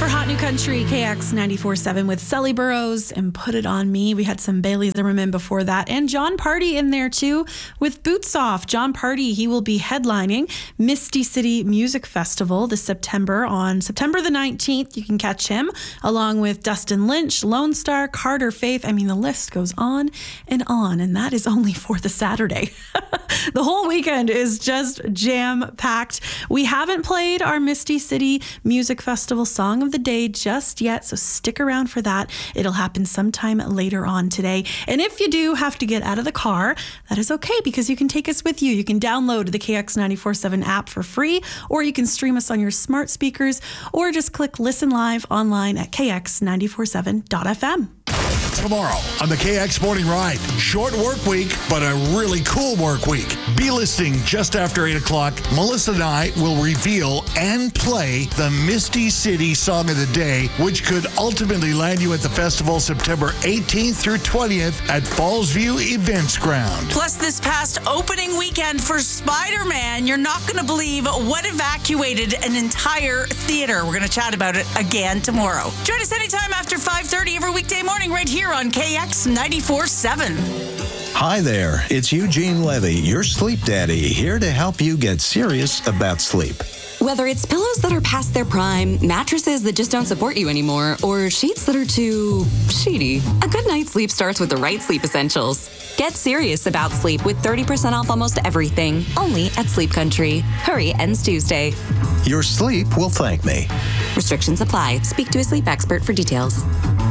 Hot New Country, KX 94.7 with Sully Burrows and Put It On Me. We had some Bailey Zimmerman before that, and John Party in there too with Boots Off. John Party, he will be headlining Misty City Music Festival this September. On September the 19th, you can catch him along with Dustin Lynch, Lone Star, Carter Faith. I mean, the list goes on, and that is only for the Saturday. The whole weekend is just jam-packed. We haven't played our Misty City Music Festival Song of the Day just yet, so stick around for that. It'll happen sometime later on today. And if you do have to get out of the car, that is okay, because you can take us with you. You can download the KX 94.7 app for free, or you can stream us on your smart speakers, or just click listen live online at kx947.fm. Tomorrow on the KX Morning Ride. Short work week, but a really cool work week. B-listing just after 8 o'clock. Melissa and I will reveal and play the Misty City Song of the Day, which could ultimately land you at the festival September 18th through 20th at Fallsview Events Ground. Plus, this past opening weekend for Spider-Man, you're not going to believe what evacuated an entire theater. We're going to chat about it again tomorrow. Join us anytime after 5:30 every weekday morning right here on KX 94.7. Hi there, it's Eugene Levy, your sleep daddy, here to help you get serious about sleep. Whether it's pillows that are past their prime, mattresses that just don't support you anymore, or sheets that are too sheety, a good night's sleep starts with the right sleep essentials. Get serious about sleep with 30% off almost everything, only at Sleep Country. Hurry, ends Tuesday. Your sleep will thank me. Restrictions apply. Speak to a sleep expert for details.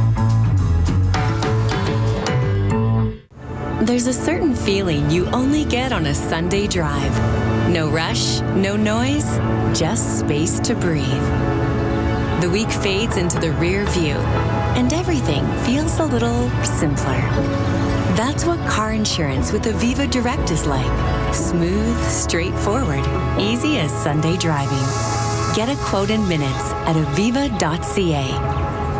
There's a certain feeling you only get on a Sunday drive. No rush, no noise, just space to breathe. The week fades into the rear view, and everything feels a little simpler. That's what car insurance with Aviva Direct is like. Smooth, straightforward, easy as Sunday driving. Get a quote in minutes at aviva.ca.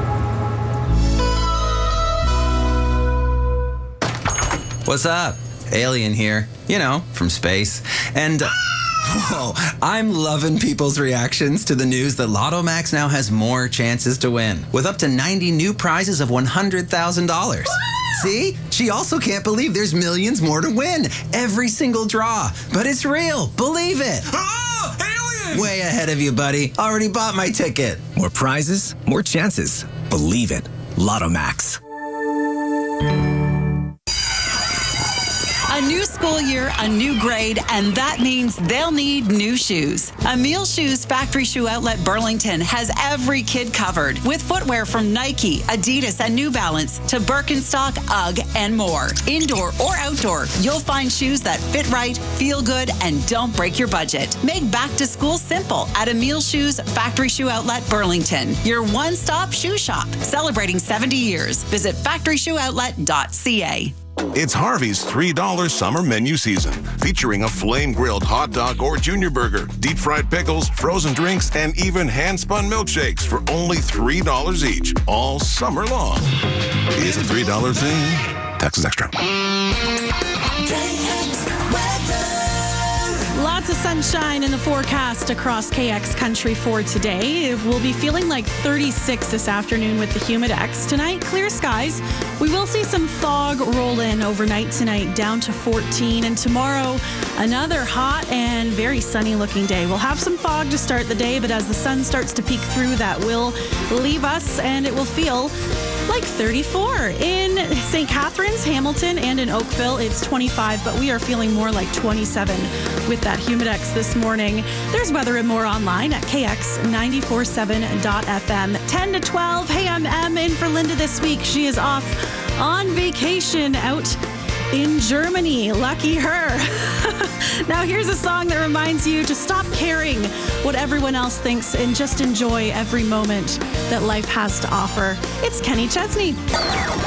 What's up? Alien here. You know, from space. And, whoa, I'm loving people's reactions to the news that Lotto Max now has more chances to win, with up to 90 new prizes of $100,000. See? She also can't believe there's millions more to win. Every single draw. But it's real. Believe it. Oh, alien! Way ahead of you, buddy. Already bought my ticket. More prizes, more chances. Believe it. Lotto Max. A new school year, a new grade, and that means they'll need new shoes. Emile Shoes Factory Shoe Outlet Burlington has every kid covered, with footwear from Nike, Adidas, and New Balance to Birkenstock, UGG, and more. Indoor or outdoor, you'll find shoes that fit right, feel good, and don't break your budget. Make back to school simple at Emile Shoes Factory Shoe Outlet Burlington, your one-stop shoe shop, celebrating 70 years. Visit factoryshoeoutlet.ca. It's Harvey's $3 summer menu season, featuring a flame-grilled hot dog or junior burger, deep-fried pickles, frozen drinks, and even hand-spun milkshakes for only $3 each, all summer long. It's a $3 thing. Taxes extra. Lots of sunshine in the forecast across KX Country for today. We'll be feeling like 36 this afternoon with the Humidex. Tonight, clear skies. We will see some fog roll in overnight tonight, down to 14. And tomorrow, another hot and very sunny looking day. We'll have some fog to start the day, but as the sun starts to peek through, that will leave us, and it will feel like 34. In St. Catharines, Hamilton, and in Oakville, it's 25, but we are feeling more like 27 with that Humidex this morning. There's weather and more online at kx947.fm. 10 to 12. Hey, I'm Em in for Linda this week. She is off on vacation out in Germany. Lucky her. Now here's a song that reminds you to stop caring what everyone else thinks and just enjoy every moment that life has to offer. It's Kenny Chesney.